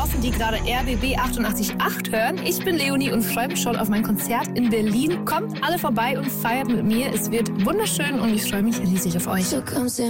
draußen, die gerade RBB 88.8 hören. Ich bin Leonie und freue mich schon auf mein Konzert in Berlin. Kommt alle vorbei und feiert mit mir. Es wird wunderschön und ich freue mich riesig auf euch.